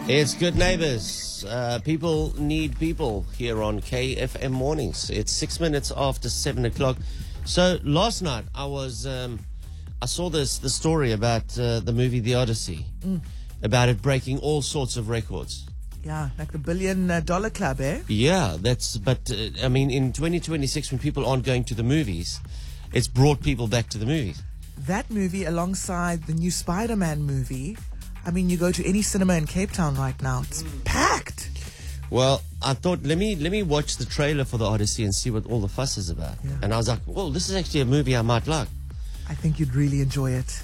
It's Good Neighbors. People need people here on KFM Mornings. It's 6 minutes after 7 o'clock. So last night I saw the story about the movie The Odyssey, about it breaking all sorts of records. Yeah, like the $1 billion club, eh? Yeah, I mean, in 2026, when people aren't going to the movies, it's brought people back to the movies. That movie, alongside the new Spider-Man movie, I mean, you go to any cinema in Cape Town right now, it's packed. Well, I thought, let me watch the trailer for The Odyssey and see what all the fuss is about. Yeah. And I was like, well, this is actually a movie I might like. I think you'd really enjoy it.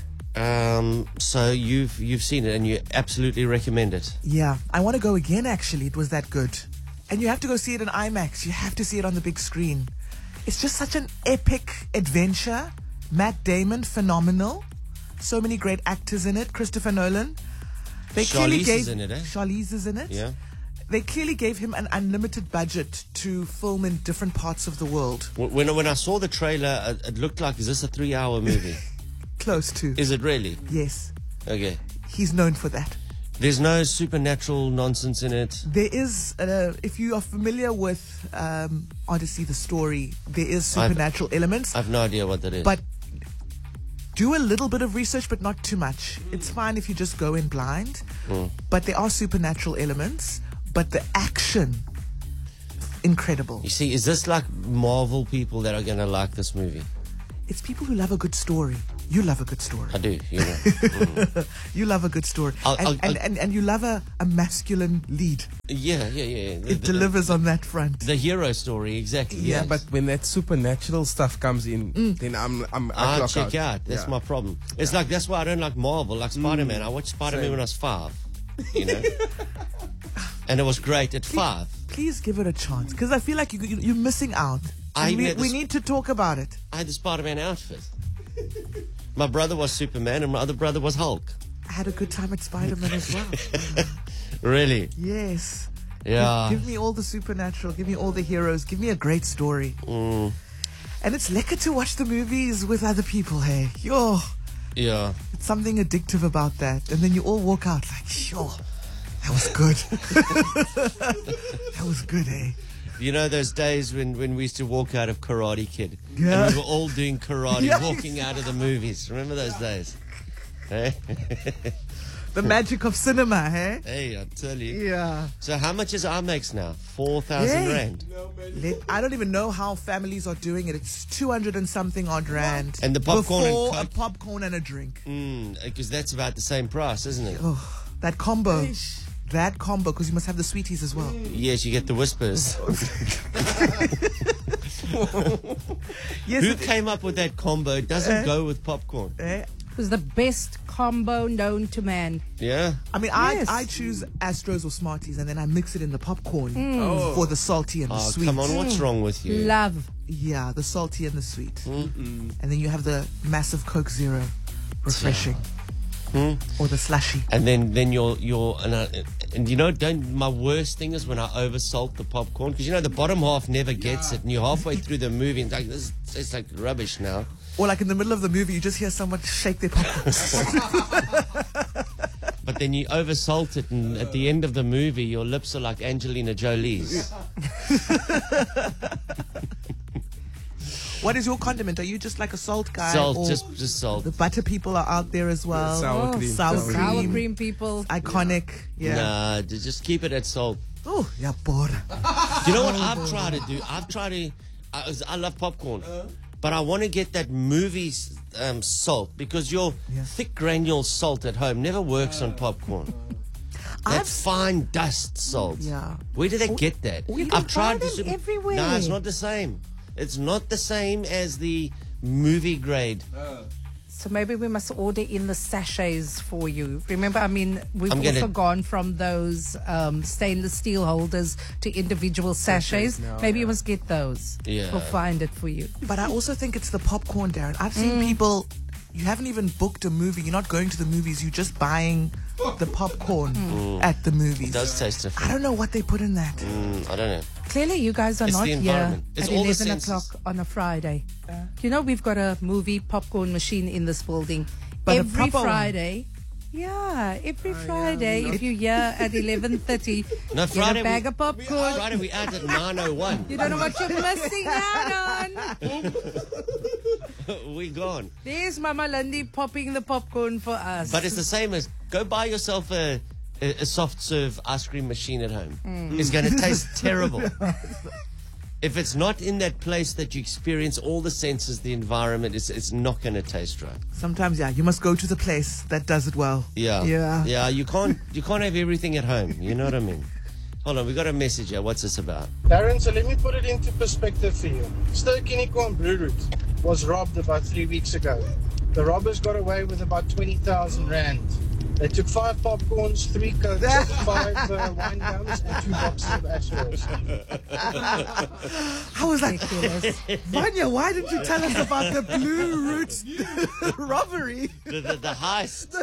So you've seen it and you absolutely recommend it. Yeah, I want to go again, actually. It was that good. And you have to go see it in IMAX. You have to see it on the big screen. It's just such an epic adventure. Matt Damon, phenomenal. So many great actors in it. Christopher Nolan. Charlize is in it, eh? Charlize is in it. Yeah. They clearly gave him an unlimited budget to film in different parts of the world. When I saw the trailer, it looked like, is this a 3-hour movie? Close to. Is it really? Yes. Okay. He's known for that. There's no supernatural nonsense in it. There is, if you are familiar with Odyssey, the story, there is supernatural elements. I've no idea what that is. But do a little bit of research, but not too much. It's fine if you just go in blind. But there are supernatural elements. But the action, incredible. You see, is this like Marvel people that are going to like this movie? It's people who love a good story. You love a good story. I do, you know. You love a good story. And you love a masculine lead. Yeah. It delivers on that front. The hero story, exactly. Yeah, yes. but when that supernatural stuff comes in, then I I'll check out. That's my problem. It's like, that's why I don't like Marvel, like Spider-Man. I watched Spider-Man when I was 5, you know. And it was great at 5. Please give it a chance, because I feel like you're missing out. We need to talk about it. I had the Spider-Man outfit. My brother was Superman and my other brother was Hulk. I had a good time at Spider-Man as well. Really? Yes. Yeah. Give me all the supernatural. Give me all the heroes. Give me a great story. And it's lekker to watch the movies with other people, hey? Yo. Yeah. It's something addictive about that. And then you all walk out like, yo, that was good. That was good, eh? You know those days when we used to walk out of Karate Kid? Yeah. And we were all doing karate, Yeah. walking out of the movies. Remember those days? Hey? The magic of cinema, hey? Hey, I tell you. Yeah. So how much is IMAX now? 4,000 rand. I don't even know how families are doing it. It's 200 and something odd rand. And the popcorn before and a Coke? popcorn and a drink. Because that's about the same price, isn't it? Oh, that combo. That combo, because you must have the sweeties as well. Yes, you get the whispers. Yes, Who came up with that combo? It doesn't go with popcorn. eh? It was the best combo known to man. Yeah? I mean, Yes. I choose Astros or Smarties, and then I mix it in the popcorn for the salty and the Oh, sweet. come on, what's wrong with you? Love. Yeah, the salty and the sweet. And then you have the massive Coke Zero, refreshing. Or the slushy. And then you're and you know, my worst thing is when I oversalt the popcorn, because you know the bottom half never gets it, and you're halfway through the movie and it's like, this tastes like rubbish now. Or like in the middle of the movie, you just hear someone shake their popcorn. But then you oversalt it, and at the end of the movie, your lips are like Angelina Jolie's. What is your condiment? Are you just like a salt guy? Salt, or just salt. the butter people are out there as well. Sour cream. Sour Sour cream. cream people. Iconic. Yeah. Nah, just keep it at salt. Oh, yeah, bora. You know what I've tried to do? I love popcorn, but I want to get that movie salt, because your thick granule salt at home never works on popcorn. That's fine dust salt. Yeah. Where do they get that? You can find them to everywhere. No, it's not the same. It's not the same as the movie grade. So maybe we must order in the sachets for you. Remember, I mean, we've I'm also gonna- gone from those stainless steel holders to individual sachets. now, Maybe you yeah. must get those. Yeah. We'll find it for you. But I also think it's the popcorn, Darren. I've seen people, you haven't even booked a movie. You're not going to the movies. You're just buying the popcorn at the movies. It does taste I different. don't know what they put in that. I don't know. Clearly, you guys are It's not the here environment. It's at all the 11 senses. o'clock on a Friday. You know, we've got a movie popcorn machine in this building. But a Every proper one. Friday. Yeah, every Friday, if you're here at 11:30, No, get Friday a bag we- of popcorn. Friday we out at 9:01. You don't know what you're missing out on. We gone. There's Mama Lundy popping the popcorn for us. But it's the same as go buy yourself a soft serve ice cream machine at home. It's going to taste terrible. If it's not in that place that you experience all the senses, the environment, it's not going to taste right. Sometimes, yeah, you must go to the place that does it well. Yeah. You can't have everything at home. You know what I mean? Hold on, we got a message here. What's this about? Darren, so let me put it into perspective for you. Ster-Kinekor Blue Route was robbed about 3 weeks ago. The robbers got away with about 20,000 rand. They took 5 popcorns, 3 cokes, 5 wine gums, and 2 boxes of Ashworth. I was like, Ridiculous. Vanya, why didn't you tell us about the Blue Roots robbery? The heist.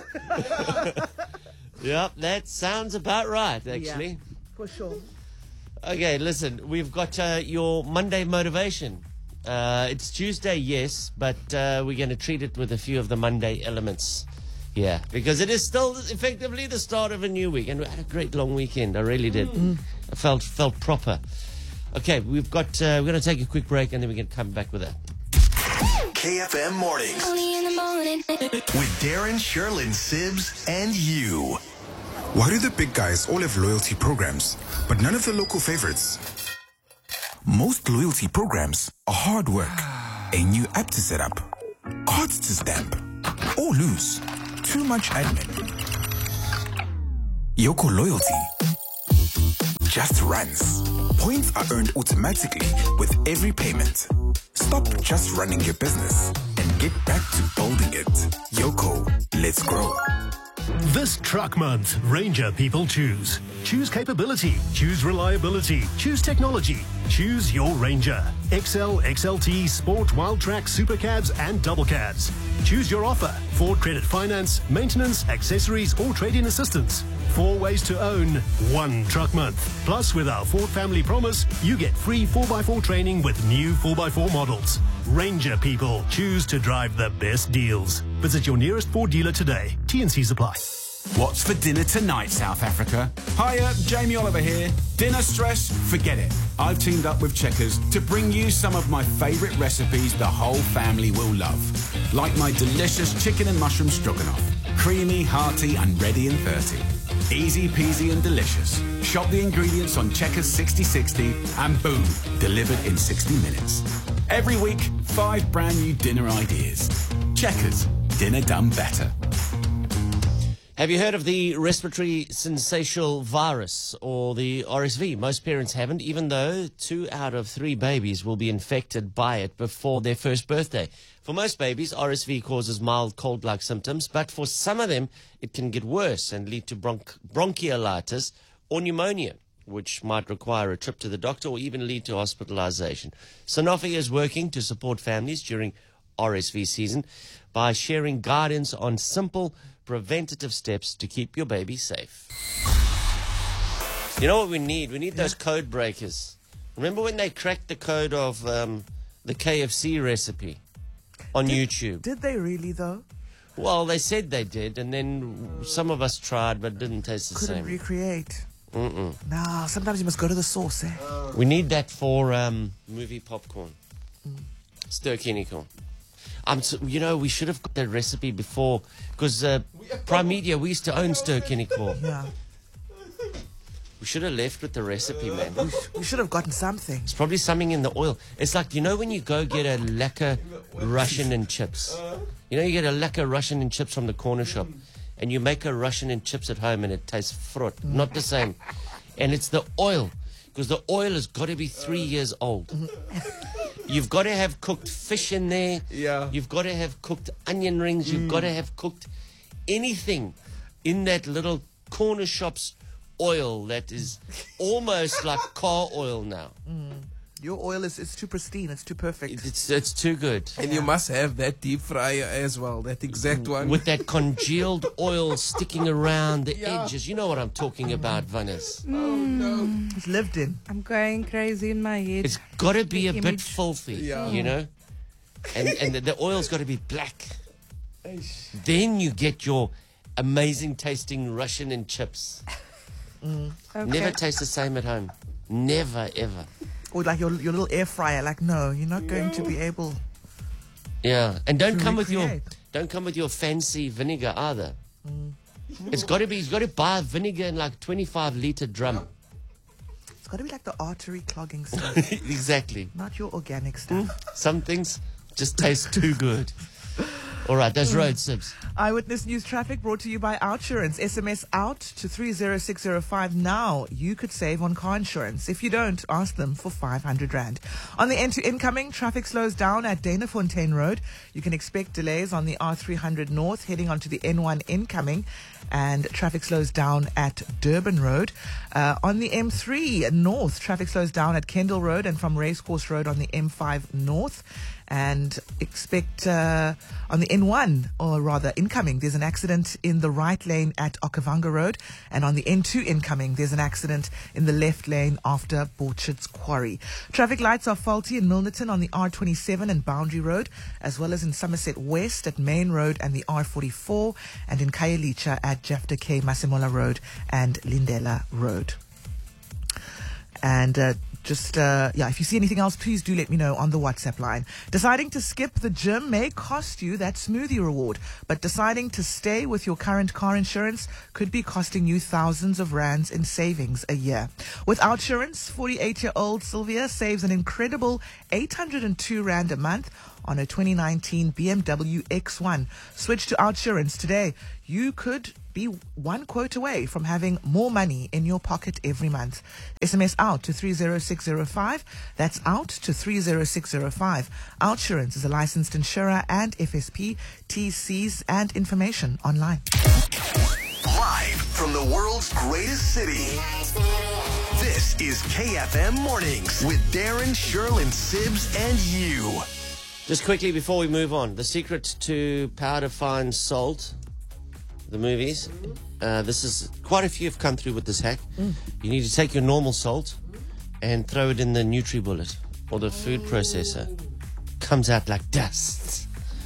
Yep, that sounds about right, actually. For sure. Okay, listen, we've got your Monday motivation. It's Tuesday, yes, but we're going to treat it with a few of the Monday elements. Yeah, because it is still effectively the start of a new week, and we had a great long weekend. I really did. I felt proper. Okay, we're going to take a quick break, and then we can come back with that. KFM Mornings. Only in the morning. With Darren, Sherlyn, Sibs, and you. Why do the big guys all have loyalty programs, but none of the local favorites? Most loyalty programs are hard work. A new app to set up, cards to stamp, or lose. Too much admin. Yoko Loyalty just runs. Points are earned automatically with every payment. Stop just running your business and get back to building it. Yoko, let's grow. This truck month, Ranger people choose. Choose capability. Choose reliability. Choose technology. Choose your Ranger. XL, XLT, Sport, Wildtrak, Supercabs and Double Cabs. Choose your offer. Ford Credit Finance, maintenance, accessories or trade-in assistance. 4 ways to own, 1 truck month. Plus, with our Ford Family Promise, you get free 4x4 training with new 4x4 models. Ranger people choose to drive the best deals. Visit your nearest Ford dealer today. T&Cs apply. What's for dinner tonight, South Africa? Hiya, Jamie Oliver here. Dinner stress? Forget it. I've teamed up with Checkers to bring you some of my favourite recipes the whole family will love. Like my delicious chicken and mushroom stroganoff. Creamy, hearty and ready in 30. Easy peasy and delicious. Shop the ingredients on Checkers 6060 and boom, delivered in 60 minutes. Every week, 5 brand new dinner ideas. Checkers, dinner done better. Have you heard of the respiratory syncytial virus, or the RSV? Most parents haven't, even though 2 out of 3 babies will be infected by it before their first birthday. For most babies, RSV causes mild cold-like symptoms, but for some of them, it can get worse and lead to bronchiolitis or pneumonia, which might require a trip to the doctor or even lead to hospitalization. Sanofi is working to support families during RSV season by sharing guidance on simple preventative steps to keep your baby safe. You know what we need? We need those code breakers. Remember when they cracked the code of the KFC recipe on YouTube? Did they really, though? Well, they said they did, and then some of us tried, but it didn't taste the Couldn't same. recreate. No, sometimes you must go to the source, eh? We need that for movie popcorn. Ster-Kinekor. We should have got that recipe before, because Prime Media, we used to own Ster-Kinekor. Yeah. We should have left with the recipe, man. We should have gotten something. It's probably something in the oil. It's like, when you go get a lekker Russian and chips. You get a lekker Russian and chips from the corner shop, and you make a Russian and chips at home, and it tastes fruit. Not the same. And it's the oil, because the oil has got to be 3 years old. You've got to have cooked fish in there. Yeah. You've got to have cooked onion rings. You've got to have cooked anything in that little corner shop's oil that is almost like car oil now. Your oil is too pristine. It's too perfect. It's too good. And you must have that deep fryer as well, that exact one. With that congealed oil sticking around the edges. You know what I'm talking about, Vanessa. Oh, no. It's lived in. I'm going crazy in my head. It's got to be a bit image. filthy, And the oil's got to be black. Then you get your amazing tasting Russian and chips. Okay. Never taste the same at home. Never, ever. Or like your little air fryer. Like, no, you're not going to be able. Yeah, and don't To come with recreate. your fancy vinegar either. It's got to be. You've got to buy vinegar in like 25-liter drum. It's got to be like the artery clogging stuff, Exactly. not your organic stuff. Some things just taste too good. All right, those road sips. Eyewitness News Traffic brought to you by Outsurance. SMS out to 30605 now. You could save on car insurance. If you don't, ask them for 500 Rand. On the end to incoming, traffic slows down at Danafontein Road. You can expect delays on the R300 North heading onto the N1 incoming. And traffic slows down at Durban Road. On the M3 North, traffic slows down at Kendall Road and from Racecourse Road on the M5 North. And expect on the N1, or rather incoming, there's an accident in the right lane at Okavanga Road. And on the N2 incoming, there's an accident in the left lane after Borchard's Quarry. Traffic lights are faulty in Milnerton on the R27 and Boundary Road, as well as in Somerset West at Main Road and the R44, and in Khayelitsha at Jefta K. Masemola Road and Lindela Road. And if you see anything else, please do let me know on the WhatsApp line. Deciding to skip the gym may cost you that smoothie reward, but deciding to stay with your current car insurance could be costing you thousands of rands in savings a year. With Outsurance, 48-year-old Sylvia saves an incredible 802 Rand a month on a 2019 BMW X1. Switch to Outsurance today. You could be one quote away from having more money in your pocket every month. SMS out to 30605. That's out to 30605. Outsurance is a licensed insurer and FSP. TCs and information online. Live from the world's greatest city. This is KFM Mornings with Darren, Sherlyn, Sibs, and you. Just quickly before we move on, the secret to powder fine salt, the movies. This is quite a few have come through with this hack. You need to take your normal salt and throw it in the NutriBullet or the food processor. Comes out like dust.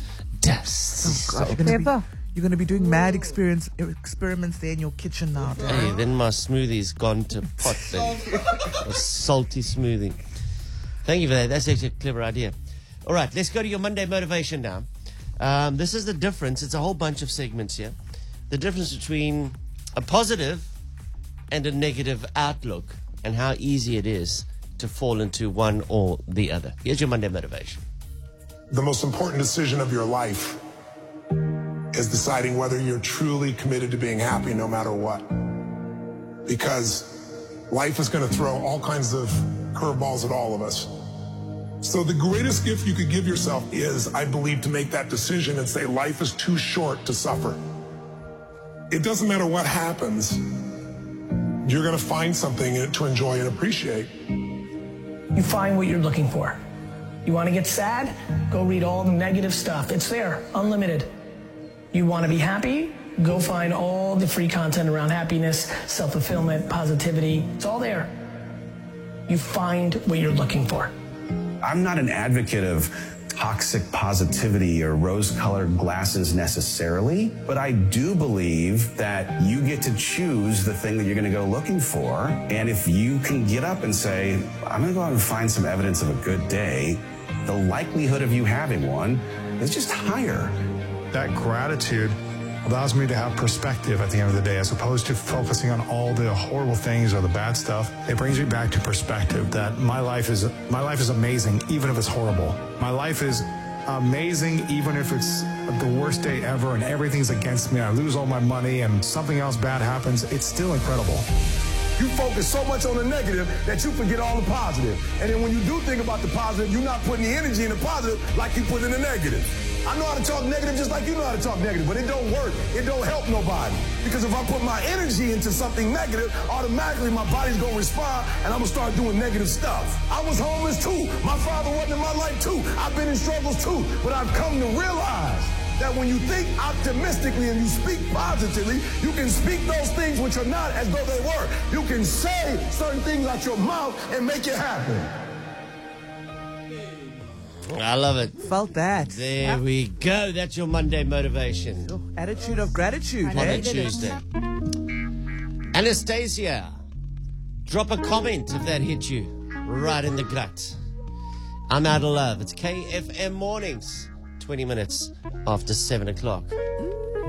God, you're going to be doing mad experiments there in your kitchen now. Hey, then my smoothie's gone to pot. Then. A salty smoothie. Thank you for that. That's actually a clever idea. All right, let's go to your Monday motivation now. This is the difference. It's a whole bunch of segments here. The difference between a positive and a negative outlook and how easy it is to fall into one or the other. Here's your Monday motivation. The most important decision of your life is deciding whether you're truly committed to being happy no matter what. Because life is going to throw all kinds of curveballs at all of us. So the greatest gift you could give yourself is, I believe, to make that decision and say life is too short to suffer. It doesn't matter what happens, you're going to find something to enjoy and appreciate. You find what you're looking for. You want to get sad? Go read all the negative stuff. It's there, unlimited. You want to be happy? Go find all the free content around happiness, self-fulfillment, positivity. It's all there. You find what you're looking for. I'm not an advocate of toxic positivity or rose-colored glasses necessarily, but I do believe that you get to choose the thing that you're going to go looking for. And if you can get up and say, I'm going to go out and find some evidence of a good day, the likelihood of you having one is just higher. That gratitude allows me to have perspective at the end of the day, as opposed to focusing on all the horrible things or the bad stuff. It brings me back to perspective that my life is amazing, even if it's horrible. My life is amazing, even if it's the worst day ever and everything's against me. I lose all my money and something else bad happens. It's still incredible. You focus so much on the negative that you forget all the positive. And then when you do think about the positive, you're not putting the energy in the positive like you put in the negative. I know how to talk negative just like you know how to talk negative, but it don't work. It don't help nobody. Because if I put my energy into something negative, automatically my body's going to respond and I'm going to start doing negative stuff. I was homeless too. My father wasn't in my life too. I've been in struggles too. But I've come to realize that when you think optimistically and you speak positively, you can speak those things which are not as though they were. You can say certain things out your mouth and make it happen. I love it. Felt that. There we go. That's your Monday motivation. Attitude of gratitude, On a Tuesday. Anastasia, drop a comment if that hit you right in the gut. I'm out of love. It's KFM Mornings, 20 minutes after 7 o'clock.